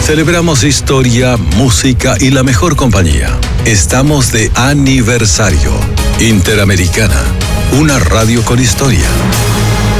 Celebramos historia, música y la mejor compañía. Estamos de aniversario. Interamericana, una radio con historia.